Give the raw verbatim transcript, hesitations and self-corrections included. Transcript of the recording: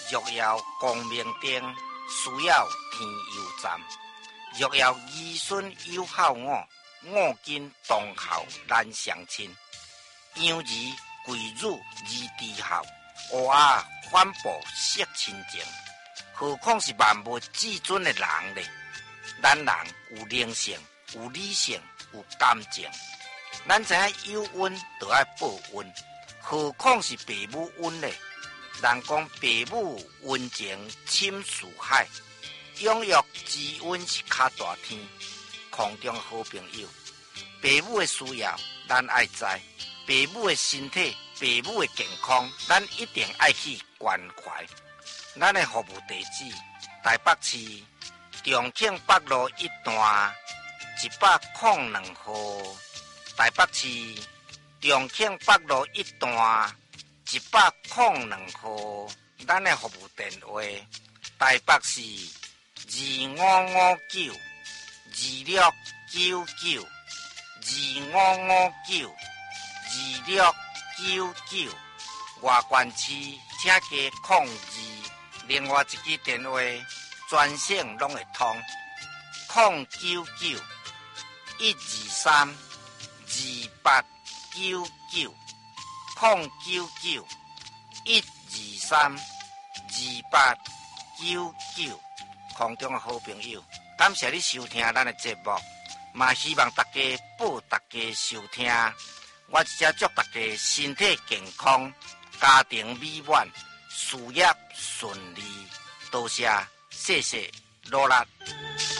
若要光明灯，需要天油站。若要儿孙有孝我，我今同孝难相亲。养儿贵辱而低孝，乌鸦反哺惜亲情。何况是万物至尊的人呢？咱人有灵性，有理性，有感情。咱知影有恩就要报恩，何况是父母恩呢？人讲父母恩情深似海，养育之恩是较大天。空中好朋友，父母的需要咱爱知，父母的身体、父母的健康，咱一定爱去关怀。咱的服务地址：台北市重庆北路一段一百零两号。台北市重庆北路一段一百零两号。咱的服务电话：台北市二五五九二六九九二五五九二六九九。外县市请加控二。另外一支电话专线拢会通，零九九一二三二八九九，零九九一二三二八九九。空中的好朋友，感谢你收听咱的节目，嘛希望大家报大家收听。我只祝大家身体健康，家庭美满，事业顺利。多谢，谢谢，努力。